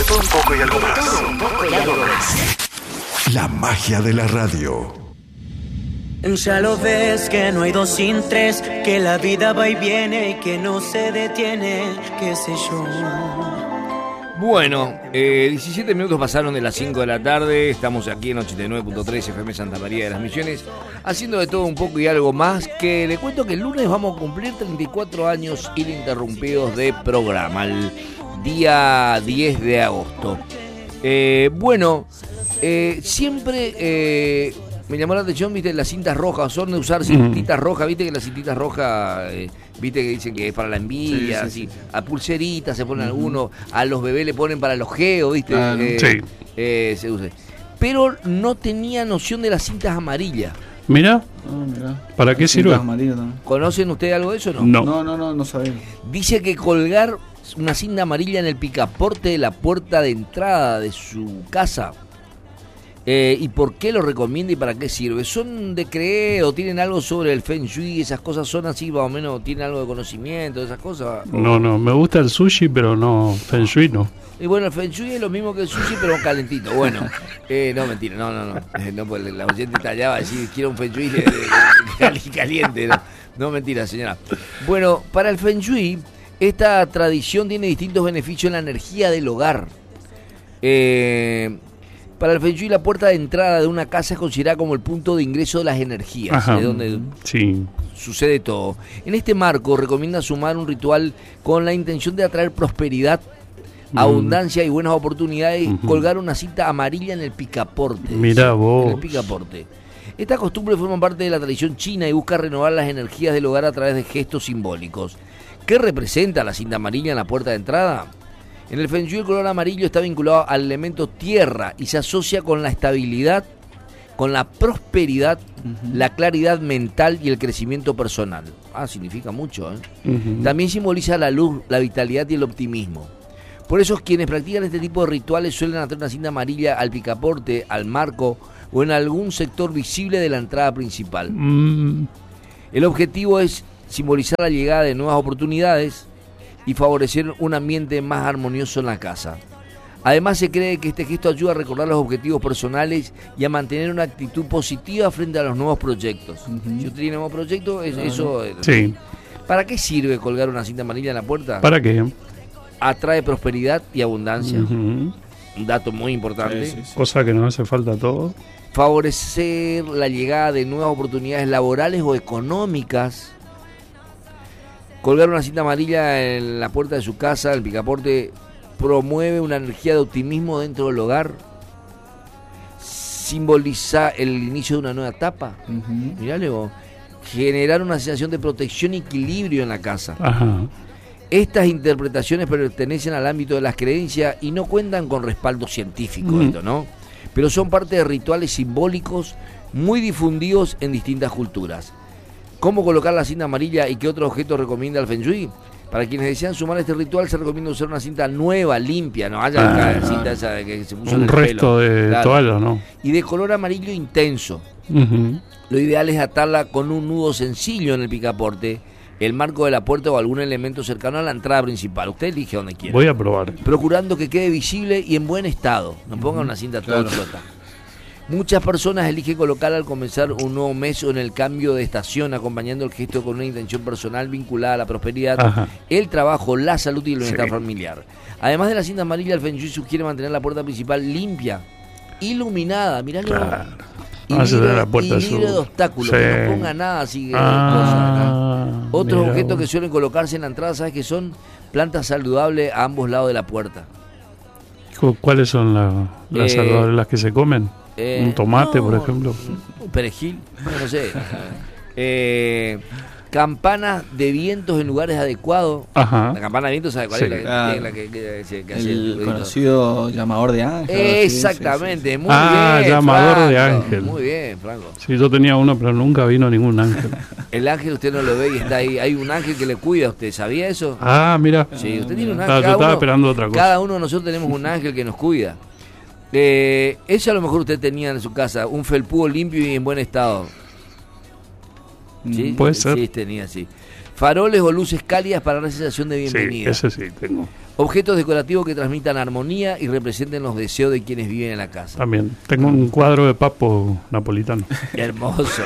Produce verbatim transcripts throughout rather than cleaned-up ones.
todo un poco y algo más. Todo un poco y algo más. La magia de la radio. Ya lo ves que no hay dos sin tres, que la vida va y viene y que no se detiene, qué sé yo. Bueno, eh, diecisiete minutos pasaron de las cinco de la tarde, estamos aquí en ochenta y nueve punto tres F M Santa María de las Misiones, haciendo de todo un poco y algo más, que le cuento que el lunes vamos a cumplir treinta y cuatro años ininterrumpidos de programa, el día diez de agosto. Eh, bueno, eh, siempre... Eh, me llamó la atención, viste, las cintas rojas, son de usar cintitas mm. rojas, viste que las cintitas rojas, eh, viste que dicen que es para la envidia, sí, sí, así, sí. A pulseritas se ponen uh-huh. algunos, a los bebés le ponen para los geos, viste, ah, eh, sí. eh, se usa. Pero no tenía noción de las cintas amarillas. Mira, oh, mira. ¿Para qué sirve? ¿Conocen ustedes algo de eso o no? No, no, no, no, no sabemos. Dice que colgar una cinta amarilla en el picaporte de la puerta de entrada de su casa. Eh, ¿Y por qué lo recomienda y para qué sirve? ¿Son de creer o tienen algo sobre el Feng Shui? ¿Esas cosas son así, más o menos, tienen algo de conocimiento de esas cosas? No, no, me gusta el sushi, pero no, Feng Shui no. Y bueno, el Feng Shui es lo mismo que el sushi, pero calentito. Bueno, eh, no, mentira, no, no, no. Eh, no pues la oyente tallaba a decir, quiero un Feng Shui de, de, de, caliente. No, no, mentira, señora. Bueno, para el Feng Shui, esta tradición tiene distintos beneficios en la energía del hogar. Eh... Para el Feng Shui, la puerta de entrada de una casa es considerada como el punto de ingreso de las energías, Ajá, de donde sí. sucede todo. En este marco, recomienda sumar un ritual con la intención de atraer prosperidad, mm. abundancia y buenas oportunidades, uh-huh. colgar una cinta amarilla en el picaporte. Mirá ¿sí? vos. En el picaporte. Esta costumbre forma parte de la tradición china y busca renovar las energías del hogar a través de gestos simbólicos. ¿Qué representa la cinta amarilla en la puerta de entrada? En el Feng Shui el color amarillo está vinculado al elemento tierra y se asocia con la estabilidad, con la prosperidad, uh-huh. la claridad mental y el crecimiento personal. Ah, significa mucho, ¿eh? Uh-huh. También simboliza la luz, la vitalidad y el optimismo. Por eso quienes practican este tipo de rituales suelen atar una cinta amarilla al picaporte, al marco o en algún sector visible de la entrada principal. Uh-huh. El objetivo es simbolizar la llegada de nuevas oportunidades y favorecer un ambiente más armonioso en la casa. Además, se cree que este gesto ayuda a recordar los objetivos personales y a mantener una actitud positiva frente a los nuevos proyectos. Uh-huh. Si usted tiene nuevos proyectos, es, eso... Sí. ¿Para qué sirve colgar una cinta amarilla en la puerta? ¿Para qué? Atrae prosperidad y abundancia. Uh-huh. Un dato muy importante. Sí, sí, sí. Cosa que nos hace falta a todos. Favorecer la llegada de nuevas oportunidades laborales o económicas. Colgar una cinta amarilla en la puerta de su casa, el picaporte, promueve una energía de optimismo dentro del hogar. Simboliza el inicio de una nueva etapa. Uh-huh. Mirá, vos. Generar una sensación de protección y equilibrio en la casa. Ajá. Estas interpretaciones pertenecen al ámbito de las creencias y no cuentan con respaldo científico, uh-huh. esto, ¿no? Pero son parte de rituales simbólicos muy difundidos en distintas culturas. ¿Cómo colocar la cinta amarilla y qué otro objeto recomienda el Feng Shui? Para quienes desean sumar a este ritual se recomienda usar una cinta nueva, limpia, no haya ah, la cinta esa que se puso en el pelo. Un resto de claro. toalla, ¿no? Y de color amarillo intenso. Uh-huh. Lo ideal es atarla con un nudo sencillo en el picaporte, el marco de la puerta o algún elemento cercano a la entrada principal. Usted elige donde quiera. Voy a probar. Procurando que quede visible y en buen estado. No ponga uh-huh. una cinta toda claro. chota. Muchas personas eligen colocarla al comenzar un nuevo mes o en el cambio de estación, acompañando el gesto con una intención personal vinculada a la prosperidad, Ajá. el trabajo, la salud y el bienestar sí. familiar. Además de la cinta amarilla, el Feng Shui sugiere mantener la puerta principal limpia, iluminada, miralo, claro. y libre, la puerta y libre de obstáculos, sí. que no ponga nada así. Ah, cosas, ¿no? Otros mira, objetos vos. que suelen colocarse en la entrada, ¿sabes qué son? Plantas saludables a ambos lados de la puerta. ¿Cuáles son la, las eh, saludables, las que se comen? Eh, un tomate, no, por ejemplo. Un perejil, no sé. eh, campanas de vientos en lugares adecuados. Ajá. La campana de vientos, ¿sabe cuál sí. es? La, ah, la que, que, que, que el, hace el, el conocido llamador de ángel. Exactamente, sí, sí, sí. muy ah, bien. llamador Franco, de ángel. Muy bien, Franco. Sí, yo tenía uno, pero nunca vino ningún ángel. El ángel usted no lo ve y está ahí. Hay un ángel que le cuida a usted, ¿sabía eso? Ah, mira. Sí, usted tiene un ángel. Ah, yo estaba uno, esperando otra cosa. Cada uno de nosotros tenemos un ángel que nos cuida. Eh, ese a lo mejor usted tenía en su casa, un felpudo limpio y en buen estado. ¿Sí? Puede ser. Sí, tenía, sí. Faroles o luces cálidas para dar sensación de bienvenida. Sí, ese sí tengo. Objetos decorativos que transmitan armonía y representen los deseos de quienes viven en la casa. También. Tengo un cuadro de Papo napolitano. Hermoso.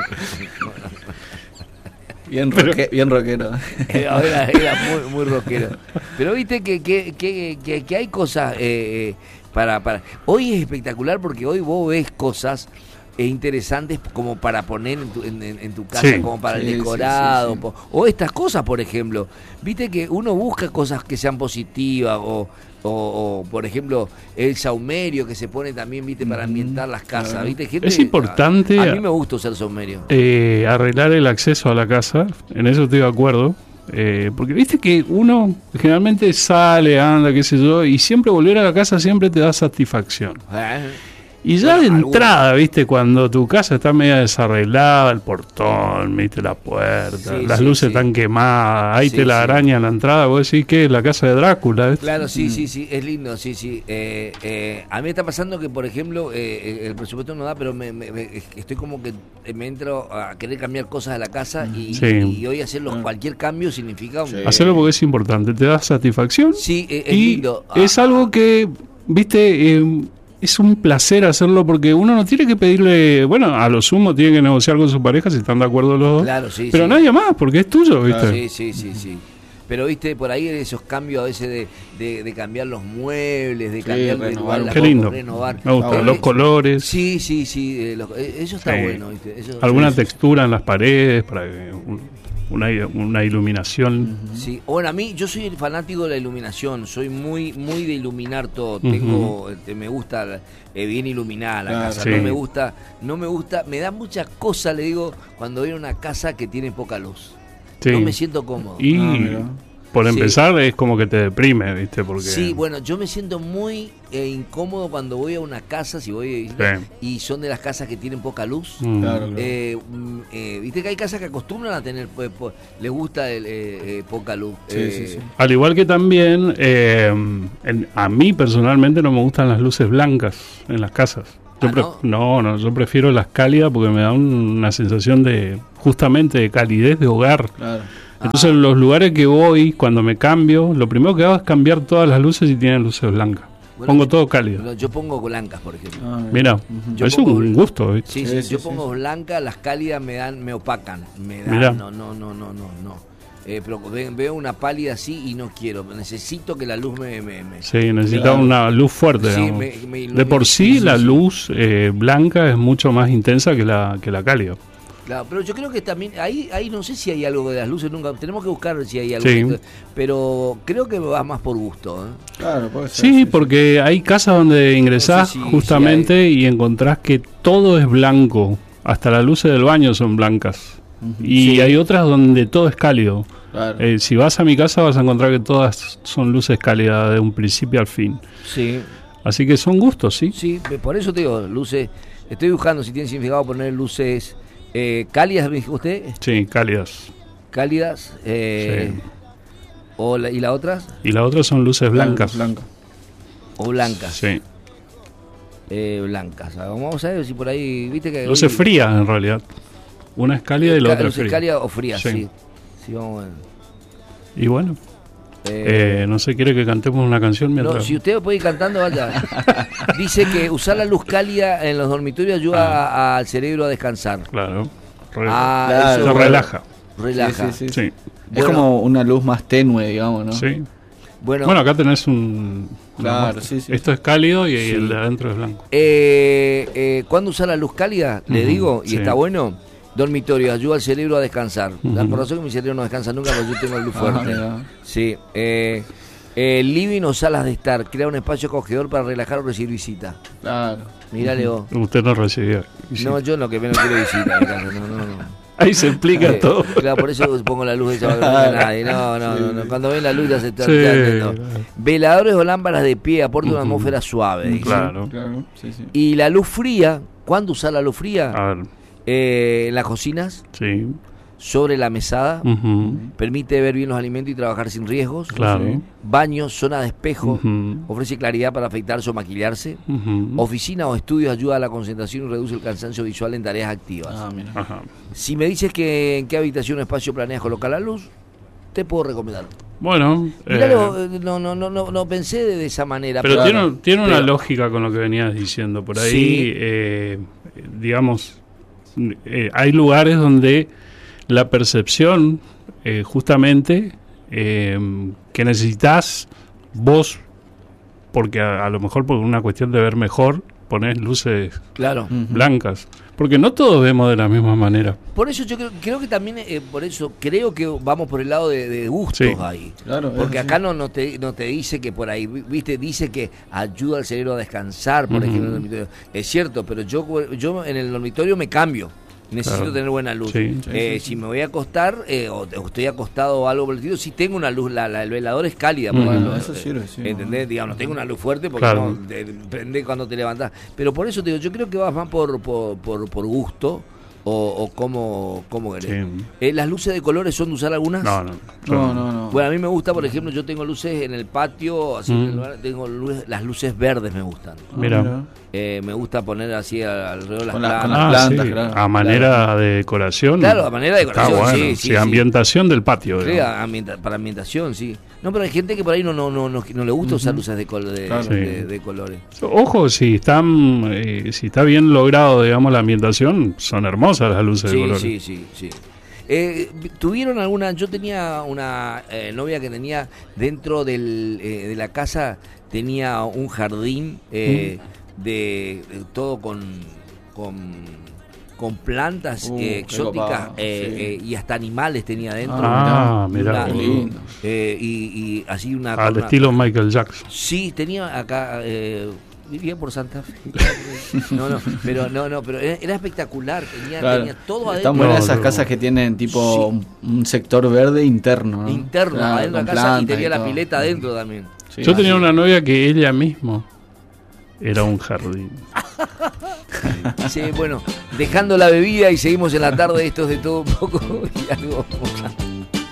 Bien, roque, bien rockero. Era, era muy, muy rockero. Pero viste que, que, que, que, que hay cosas eh, para, para... Hoy es espectacular porque hoy vos ves cosas eh, interesantes como para poner en tu, en, en tu casa, sí. como para sí, el decorado. Sí, sí, sí. O estas cosas, por ejemplo. Viste que uno busca cosas que sean positivas o... O, o, por ejemplo, el saumerio que se pone también, viste, para ambientar las casas, ¿viste? Gente, es importante. A, a mí me gusta usar saumerio. Eh, arreglar el acceso a la casa, en eso estoy de acuerdo. Eh, porque viste que uno generalmente sale, anda, qué sé yo, y siempre volver a la casa siempre te da satisfacción. ¿Eh? Y ya bueno, de entrada, alguna. viste, cuando tu casa está media desarreglada, el portón, viste, la puerta, sí, las sí, luces sí. están quemadas, ahí sí, te la sí. araña en la entrada, vos decís que es la casa de Drácula, ¿viste? Claro, sí, mm. sí, sí, es lindo, sí, sí. Eh, eh, a mí me está pasando que, por ejemplo, eh, el presupuesto no da, pero me, me, me, estoy como que me entro a querer cambiar cosas de la casa y, sí. y, y hoy hacerlo, cualquier cambio significa... Un... Sí. Hacerlo porque es importante, te da satisfacción. Sí, es, es y lindo. Ah. Es algo que, viste... Eh, es un placer hacerlo porque uno no tiene que pedirle, bueno, a lo sumo tiene que negociar con su pareja si están de acuerdo los dos, claro, sí, pero sí. nadie más porque es tuyo, ¿viste? Claro, sí, sí, sí, sí. Pero, viste, por ahí esos cambios a veces de, de, de cambiar los muebles, de cambiar... Sí, renovar, de, qué lindo, renovar. Me gusta, los colores. Sí, sí, sí, eh, los, eso está sí. bueno, viste. Eso, Alguna eso, textura eso. en las paredes para que... Una, una iluminación. Sí, bueno, a mí yo soy el fanático de la iluminación, soy muy muy de iluminar todo. Uh-huh. Tengo, eh, me gusta eh, bien iluminada la ah, casa. Sí. No me gusta, no me gusta, me da mucha cosa, le digo, cuando veo una casa que tiene poca luz. Sí. No me siento cómodo. Y ah, por empezar sí. es como que te deprime, ¿viste? Porque... Sí, bueno, yo me siento muy eh, incómodo cuando voy a una casa, si voy sí. y son de las casas que tienen poca luz. Mm. Claro, claro. Eh, eh, Viste que hay casas que acostumbran a tener, pues, pues, les gusta el, eh, eh, poca luz. Sí, eh, sí, sí. Al igual que también, eh, en, a mí personalmente no me gustan las luces blancas en las casas. Yo ah, pre- ¿no? no, no, yo prefiero las cálidas porque me da un, una sensación de, justamente, de calidez de hogar. Claro. Entonces, en los lugares que voy, cuando me cambio, lo primero que hago es cambiar todas las luces y tienen luces blancas. Bueno, pongo todo cálido. Yo pongo blancas, por ejemplo. Ah, Mira, uh-huh. es un gusto, ¿viste? Sí, sí, sí, yo sí, pongo sí. blancas, las cálidas me dan, me opacan. Me dan, Mirá. no, no, no, no, no, no. Eh, pero veo una pálida así y no quiero. Necesito que la luz me... me, me sí, necesita claro. una luz fuerte. Sí, me, me de por sí, sí la sí. luz eh, blanca es mucho más intensa que la, que la cálida. Claro, pero yo creo que también, ahí ahí no sé si hay algo de las luces, nunca tenemos que buscar si hay algo, sí. de, pero creo que va más por gusto. ¿eh? Claro, puede ser. Sí, sí porque sí. hay casas donde ingresás no sé si, justamente si hay... y encontrás que todo es blanco, hasta las luces del baño son blancas. Uh-huh. Y sí. hay otras donde todo es cálido. Claro. Eh, si vas a mi casa vas a encontrar que todas son luces cálidas de un principio al fin. Sí. Así que son gustos, ¿sí? Sí, por eso te digo, luces, estoy buscando si tiene significado poner luces... Eh, ¿Cálidas, me dijo usted? Sí, cálidas. ¿Cálidas? Eh, sí. O la, ¿Y la otra? Y la otra son luces blancas. Blanca. ¿O blancas? Sí. Eh, blancas. Vamos a ver si por ahí... ¿viste que luces hoy... frías, en realidad. Una es cálida y la otra es fría. Luces cálidas o frías, sí. sí. sí vamos a ver. Y bueno... Eh, eh, no sé, ¿quiere que cantemos una canción mientras? No, si usted puede ir cantando, vaya. Dice que usar la luz cálida en los dormitorios ayuda ah. al cerebro a descansar. Claro. Re- ah, claro. Eso, Se relaja. Relaja. Sí, sí, sí. sí. Es bueno, como una luz más tenue, digamos, ¿no? Sí. Bueno, bueno acá tenés un... Claro, sí, sí. Esto es cálido y sí. el de adentro es blanco. Eh, eh, ¿Cuándo usar la luz cálida? Le uh-huh. digo, y sí. está bueno. Dormitorio, ayuda al cerebro a descansar. Uh-huh. Por razón que mi cerebro no descansa nunca porque yo tengo la luz fuerte. Ah, sí. Eh... Eh, living o salas de estar, crear un espacio acogedor para relajar o recibir visita. Claro. Mirá, Leo. Usted no recibía visita. No, yo no, que me no quiero visita. No, no, no. Ahí se explica eh, todo. Claro, por eso pongo la luz de esa para que no haya nadie. No, no, no, no. Cuando ven la luz ya se está. Sí. No. Veladores o lámparas de pie aportan uh-huh. una atmósfera suave. ¿sí? Claro. claro. Sí, sí. Y la luz fría, ¿cuándo usar la luz fría? A ver. Eh, en las cocinas. Sí. Sobre la mesada, uh-huh. permite ver bien los alimentos y trabajar sin riesgos. Claro. ¿sí? Baños, zona de espejo, uh-huh. ofrece claridad para afeitarse o maquillarse. Uh-huh. Oficina o estudios ayuda a la concentración y reduce el cansancio visual en tareas activas. Ah, mira. Ajá. Si me dices que en qué habitación o espacio planeas colocar la luz, te puedo recomendar. Bueno, Miralo, eh, no, no, no, no, no pensé de, de esa manera. pero pero, tiene, tiene una pero- lógica con lo que venías diciendo. Por ahí, Sí. eh, digamos, eh, hay lugares donde la percepción, eh, justamente, eh, que necesitas vos, porque a, a lo mejor por una cuestión de ver mejor, pones luces Claro. blancas. Porque no todos vemos de la misma manera. Por eso yo creo, creo que también, eh, por eso creo que vamos por el lado de, de gustos Sí. ahí. Claro, Porque es acá así. no, no, te, no te dice que por ahí, viste, dice que ayuda al cerebro a descansar, por Ujú. ejemplo, en el dormitorio. Es cierto, pero yo, yo en el dormitorio me cambio. Necesito Claro. tener buena luz. Sí. Sí, Eh, sí, si me voy a acostar eh, o, o estoy acostado o algo por el estilo, sí tengo una luz, la, la- el velador es cálida. por Ujú. ejemplo, Bueno, eso eh, sirve, sí, ¿entendés? Digamos, no tengo una luz fuerte porque Claro. no, te prende cuando te levantás. Pero por eso te digo, yo creo que vas más por, por, por, por gusto o, o cómo, cómo querés. Sí. Eh, ¿Las luces de colores son de usar algunas? No, no. No, no, no. Bueno, a mí me gusta, por ejemplo, yo tengo luces en el patio, así en el Mm. lugar, tengo luces- las luces verdes me gustan. Ah, Mira. Eh, me gusta poner así al- alrededor de las Con la- plantas. con las Ah, plantas, sí, claro. a manera de decoración. Claro, a manera de decoración, Está bueno. sí, sí, sí. ambientación del patio. Sí, digamos. ambienta- para ambientación, sí. No, pero hay gente que por ahí no no no no, no le gusta usar luces de, col- de, Claro. de- Sí. de colores. Ojo, si están, eh, si está bien logrado, digamos, la ambientación, son hermosas las luces de Sí, colores. sí, sí, sí. Eh, ¿Tuvieron alguna? Yo tenía una eh, novia que tenía dentro del, eh, de la casa, tenía un jardín eh, de, de todo con con, con plantas Uh, eh, qué exóticas copado, eh, sí. eh, y hasta animales tenía dentro. Ah, Y mirá, una- qué lindo. eh, y, y así una Al una- estilo Michael Jackson. Sí, tenía acá, eh, vivía por Santa Fe. No, no, pero no, no, pero era, era espectacular, tenía, Claro. tenía todo adentro. Están buenas No, esas no. casas que tienen tipo Sí. un, un sector verde interno, ¿no? Interno, Claro, adentro de la con casa y plantas tenía la todo. pileta adentro también. Sí, Yo tenía así. una novia que ella misma era un jardín. Sí, bueno, dejando la bebida y seguimos en la tarde, esto es de todo un poco y algo.